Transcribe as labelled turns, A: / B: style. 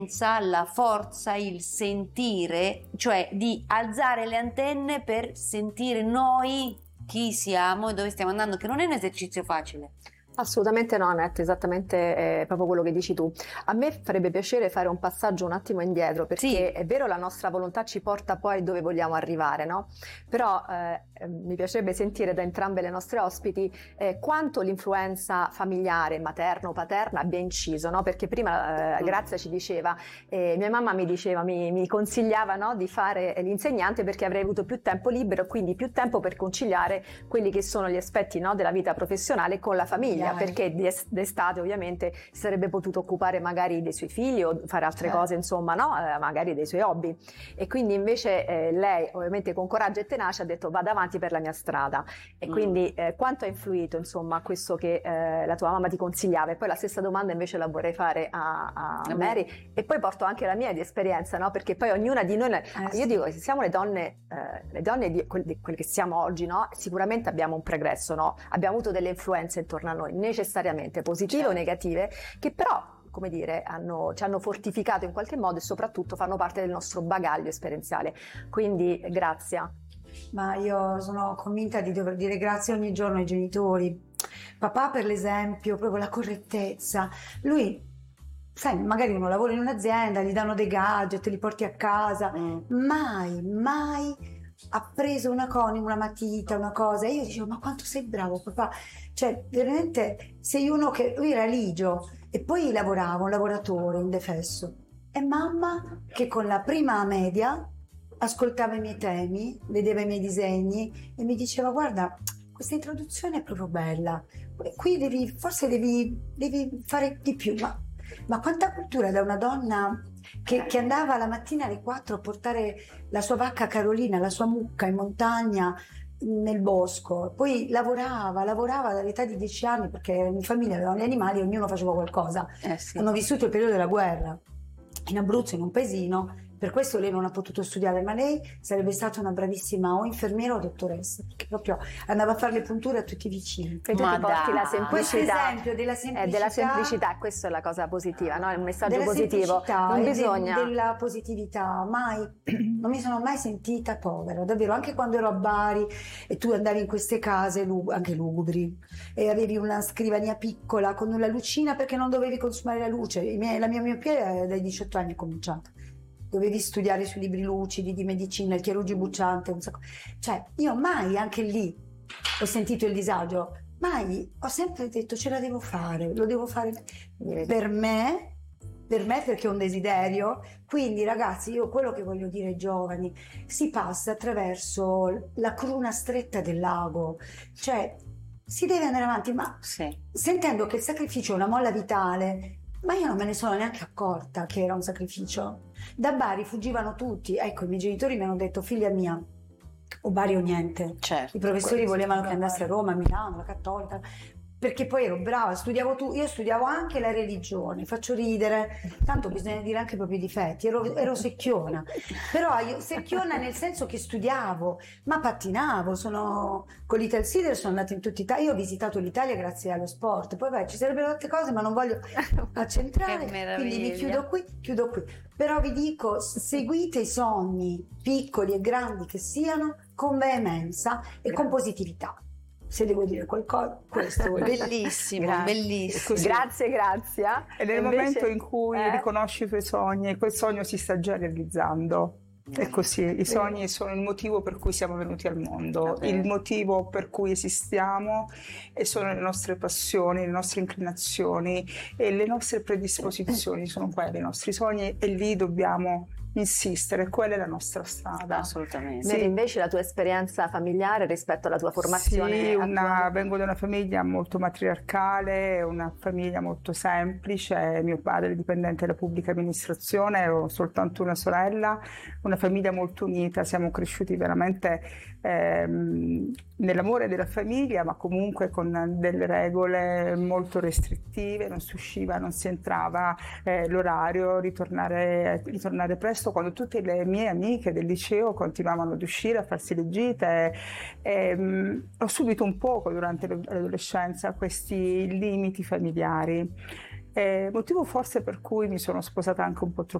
A: la forza, il sentire, cioè di alzare le antenne per sentire noi chi siamo e dove stiamo andando, che non è un esercizio facile.
B: Assolutamente no, Annette, esattamente proprio quello che dici tu. A me farebbe piacere fare un passaggio un attimo indietro, perché
A: Sì.
B: è vero, la nostra volontà ci porta poi dove vogliamo arrivare, no? Però mi piacerebbe sentire da entrambe le nostre ospiti quanto l'influenza familiare, materno-paterna abbia inciso, no? Perché prima Grazia ci diceva, mia mamma mi diceva, mi consigliava, no, di fare l'insegnante perché avrei avuto più tempo libero, quindi più tempo per conciliare quelli che sono gli aspetti, no, della vita professionale con la famiglia. Perché d'estate ovviamente si sarebbe potuto occupare magari dei suoi figli o fare altre cose, insomma, no? Magari dei suoi hobby. E quindi invece lei, ovviamente con coraggio e tenacia, ha detto vado avanti per la mia strada. E quindi quanto ha influito, insomma, questo che la tua mamma ti consigliava? E poi la stessa domanda invece la vorrei fare a Mary, e poi porto anche la mia di esperienza, no? Perché poi ognuna di noi, io dico, se siamo le donne di quelle che siamo oggi, no? Sicuramente abbiamo un pregresso, no? Abbiamo avuto delle influenze intorno a noi, necessariamente positive o negative, che però, come dire, ci hanno fortificato in qualche modo e soprattutto fanno parte del nostro bagaglio esperienziale. Quindi Grazia.
C: Ma io sono convinta di dover dire grazie ogni giorno ai genitori. Papà, per l'esempio, proprio la correttezza. Lui, sai, magari uno lavora in un'azienda, gli danno dei gadget, li porti a casa, mai ha preso una matita, una cosa, e io dicevo, ma quanto sei bravo papà, cioè veramente sei uno che, lui era ligio e poi lavorava, un lavoratore indefesso, e mamma che con la prima media ascoltava i miei temi, vedeva i miei disegni e mi diceva guarda, questa introduzione è proprio bella, qui forse devi fare di più, ma quanta cultura da una donna che andava la mattina alle 4 a portare la sua vacca Carolina, la sua mucca in montagna, nel bosco, poi lavorava dall'età di 10 anni, perché in famiglia avevano gli animali e ognuno faceva qualcosa.
A: Sì.
C: Hanno vissuto il periodo della guerra in Abruzzo, in un paesino. Per questo lei non ha potuto studiare, ma lei sarebbe stata una bravissima o infermiera o dottoressa, perché proprio andava a fare le punture a tutti i vicini.
B: E tu ti porti la semplicità.
C: Questo esempio della
B: semplicità, questa è la cosa positiva, no? È un messaggio positivo. Non bisogna...
C: della positività, non mi sono mai sentita povera, davvero, anche quando ero a Bari e tu andavi in queste case anche lugubri e avevi una scrivania piccola con una lucina perché non dovevi consumare la luce. La mia miopia dai 18 anni è cominciata. Dovevi studiare sui libri lucidi di medicina, il chirurgo bucciante, un sacco. Cioè, io mai, anche lì, ho sentito il disagio, mai, ho sempre detto ce la devo fare, lo devo fare per me perché è un desiderio. Quindi ragazzi, io quello che voglio dire ai giovani, si passa attraverso la cruna stretta del lago, cioè si deve andare avanti, ma sentendo che il sacrificio è una molla vitale. Ma io non me ne sono neanche accorta che era un sacrificio. Da Bari fuggivano tutti. Ecco, i miei genitori mi hanno detto, figlia mia, o Bari o niente.
A: Certo,
C: i professori volevano che andassi a Roma, a Milano, la Cattolica, perché poi ero brava, io studiavo anche la religione, faccio ridere, tanto bisogna dire anche i propri difetti, ero secchiona, però secchiona nel senso che studiavo, ma pattinavo, con l'Ital Sider sono andata in tutta Italia, io ho visitato l'Italia grazie allo sport, poi ci sarebbero altre cose ma non voglio accentrare, quindi mi chiudo qui, però vi dico, seguite i sogni, piccoli e grandi che siano, con veemenza e con positività. Se devo dire qualcosa, questo
A: bellissimo, bellissimo.
B: Grazie, Grazia.
D: Ed è il momento in cui riconosci i tuoi sogni e quel sogno si sta già realizzando. È così, i sogni sono il motivo per cui siamo venuti al mondo, il motivo per cui esistiamo, e sono le nostre passioni, le nostre inclinazioni e le nostre predisposizioni sono quelle, i nostri sogni, e lì dobbiamo insistere, quella è la nostra strada.
A: Assolutamente.
B: Sì. Invece la tua esperienza familiare rispetto alla tua formazione?
D: Sì, vengo da una famiglia molto matriarcale, una famiglia molto semplice, mio padre è dipendente della pubblica amministrazione, ho soltanto una sorella, una famiglia molto unita, siamo cresciuti veramente nell'amore della famiglia, ma comunque con delle regole molto restrittive, non si usciva, non si entrava, l'orario, ritornare presto, quando tutte le mie amiche del liceo continuavano ad uscire a farsi le gite. Ho subito un poco durante l'adolescenza questi limiti familiari. Motivo forse per cui mi sono sposata anche un po' troppo